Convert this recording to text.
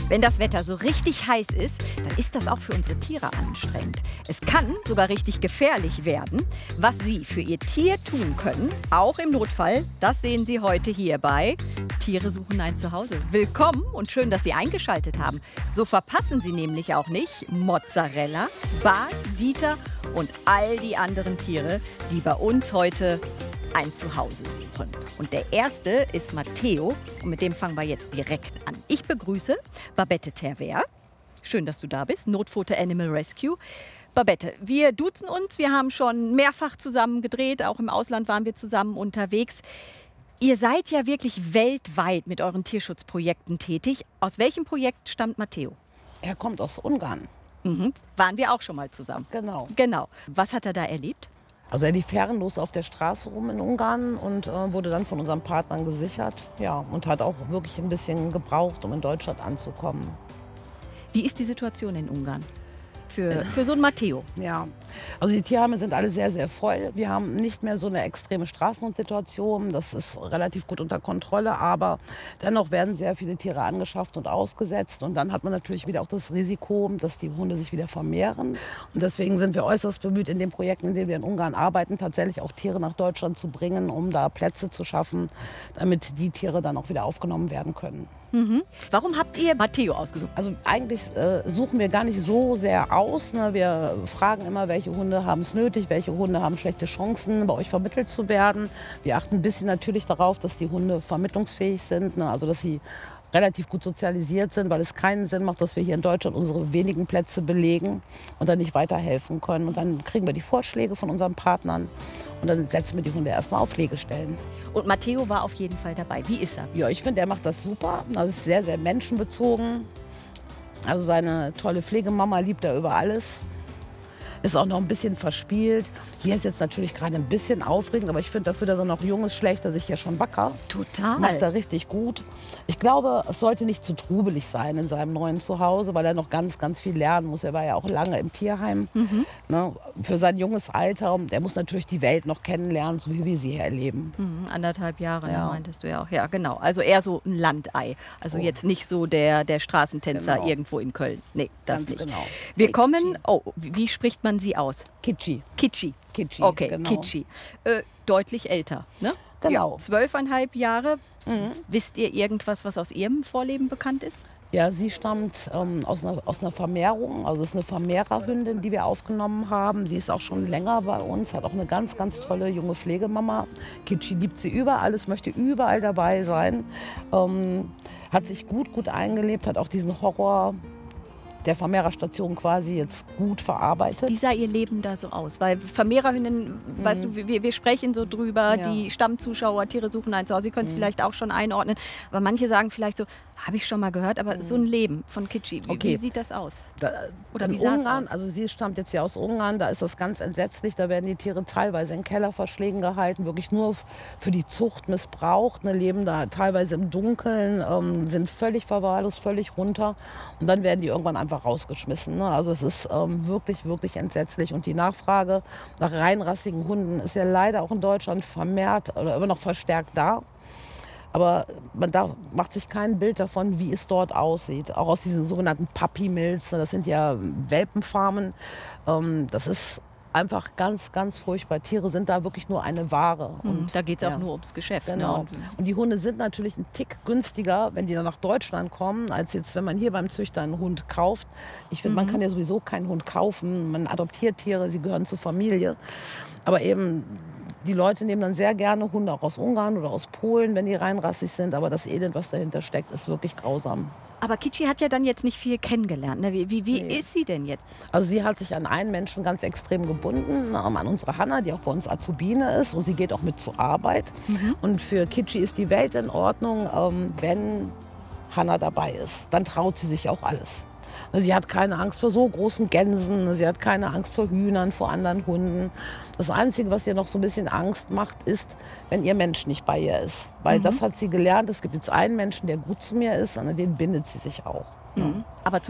Wenn das Wetter so richtig heiß ist, dann ist das auch für unsere Tiere anstrengend. Es kann sogar richtig gefährlich werden. Was Sie für Ihr Tier tun können, auch im Notfall, das sehen Sie heute hier bei Tiere suchen ein Zuhause. Willkommen und schön, dass Sie eingeschaltet haben. So verpassen Sie nämlich auch nicht Mozzarella, Bart, Dieter und all die anderen Tiere, die bei uns heute ein Zuhause suchen. Und der erste ist Matteo und mit dem fangen wir jetzt direkt an. Ich begrüße Babette Terwer. Schön, dass du da bist. Notpfote Animal Rescue. Babette, wir duzen uns. Wir haben schon mehrfach zusammen gedreht. Auch im Ausland waren wir zusammen unterwegs. Ihr seid ja wirklich weltweit mit euren Tierschutzprojekten tätig. Aus welchem Projekt stammt Matteo? Er kommt aus Ungarn. Waren wir auch schon mal zusammen. Genau. Was hat er da erlebt? Also er lief herrenlos auf der Straße rum in Ungarn und wurde dann von unseren Partnern gesichert. Ja, und hat auch wirklich ein bisschen gebraucht, um in Deutschland anzukommen. Wie ist die Situation in Ungarn für so einen Matteo? Ja, also die Tierheime sind alle sehr, sehr voll. Wir haben nicht mehr so eine extreme Straßenhundsituation. Das ist relativ gut unter Kontrolle, aber dennoch werden sehr viele Tiere angeschafft und ausgesetzt. Und dann hat man natürlich wieder auch das Risiko, dass die Hunde sich wieder vermehren. Und deswegen sind wir äußerst bemüht, in den Projekten, in denen wir in Ungarn arbeiten, tatsächlich auch Tiere nach Deutschland zu bringen, um da Plätze zu schaffen, damit die Tiere dann auch wieder aufgenommen werden können. Warum habt ihr Matteo ausgesucht? Also eigentlich suchen wir gar nicht so sehr aus. Ne? Wir fragen immer, welche Hunde haben es nötig, welche Hunde haben schlechte Chancen, bei euch vermittelt zu werden. Wir achten ein bisschen natürlich darauf, dass die Hunde vermittlungsfähig sind, ne? Also dass sie relativ gut sozialisiert sind, weil es keinen Sinn macht, dass wir hier in Deutschland unsere wenigen Plätze belegen und dann nicht weiterhelfen können. Und dann kriegen wir die Vorschläge von unseren Partnern und dann setzen wir die Hunde erstmal auf Pflegestellen. Und Matteo war auf jeden Fall dabei. Wie ist er? Ja, ich finde, er macht das super. Also ist sehr, sehr menschenbezogen. Also seine tolle Pflegemama liebt er über alles. Ist auch noch ein bisschen verspielt. Hier ist jetzt natürlich gerade ein bisschen aufregend, aber ich finde dafür, dass er noch jung ist, schlägt er sich ja schon wacker. Total. Macht er richtig gut. Ich glaube, es sollte nicht zu trubelig sein in seinem neuen Zuhause, weil er noch ganz, ganz viel lernen muss. Er war ja auch lange im Tierheim. Ne, für sein junges Alter. Der muss natürlich die Welt noch kennenlernen, so wie wir sie hier erleben. 1,5 Jahre, Ja. ne, meintest du ja auch. Ja, genau. Also eher so ein Landei. Also jetzt nicht so der Straßentänzer Genau. irgendwo in Köln. Nee, das Ganz nicht. genau. Wir Nee, kommen, wie spricht man sie aus? Kitschi. Kitschi. Kitschi, Okay, genau. Kitschi. Deutlich älter, ne? Genau. Ja, 12,5 Jahre. Wisst ihr irgendwas, was aus ihrem Vorleben bekannt ist? Ja, sie stammt aus einer Vermehrung. Also es ist eine Vermehrerhündin, die wir aufgenommen haben. Sie ist auch schon länger bei uns, hat auch eine ganz, ganz tolle junge Pflegemama. Kitschi liebt sie über alles, möchte überall dabei sein. Hat sich gut eingelebt, hat auch diesen Horror der Vermehrerstation quasi jetzt gut verarbeitet. Wie sah ihr Leben da so aus? Weil Vermehrerhündin, weißt du, wir sprechen so drüber, Ja. die Stammzuschauer, Tiere suchen ein Zuhause, Sie können es vielleicht auch schon einordnen. Aber manche sagen vielleicht so, habe ich schon mal gehört, aber so ein Leben von Kitschi, wie Okay. sieht das aus? Oder In wie sah es Ungarn, aus? also sie stammt jetzt ja aus Ungarn, da ist das ganz entsetzlich. Da werden die Tiere teilweise in Kellerverschlägen gehalten, wirklich nur für die Zucht missbraucht, ne, leben da teilweise im Dunkeln, sind völlig verwahrlost, völlig runter und dann werden die irgendwann einfach rausgeschmissen. Ne? Also es ist wirklich entsetzlich und die Nachfrage nach reinrassigen Hunden ist ja leider auch in Deutschland vermehrt oder immer noch verstärkt da. Aber macht sich kein Bild davon, wie es dort aussieht. Auch aus diesen sogenannten Puppy Mills, das sind ja Welpenfarmen. Das ist einfach ganz, ganz furchtbar. Tiere sind da wirklich nur eine Ware. Und Da geht es auch ja, nur ums Geschäft. Genau. Ne? Und die Hunde sind natürlich ein Tick günstiger, wenn die dann nach Deutschland kommen, als jetzt, wenn man hier beim Züchter einen Hund kauft. Ich finde, man kann ja sowieso keinen Hund kaufen. Man adoptiert Tiere, sie gehören zur Familie. Aber eben, die Leute nehmen dann sehr gerne Hunde auch aus Ungarn oder aus Polen, wenn die reinrassig sind. Aber das Elend, was dahinter steckt, ist wirklich grausam. Aber Kitschi hat ja dann jetzt nicht viel kennengelernt. Ne? Wie Nee. ist sie denn jetzt? Also sie hat sich an einen Menschen ganz extrem gebunden, an unsere Hanna, die auch bei uns Azubine ist. Und sie geht auch mit zur Arbeit. Und für Kitschi ist die Welt in Ordnung, wenn Hanna dabei ist. Dann traut sie sich auch alles. Sie hat keine Angst vor so großen Gänsen, sie hat keine Angst vor Hühnern, vor anderen Hunden. Das Einzige, was ihr noch so ein bisschen Angst macht, ist, wenn ihr Mensch nicht bei ihr ist. Weil das hat sie gelernt, es gibt jetzt einen Menschen, der gut zu mir ist, an den bindet sie sich auch. Aber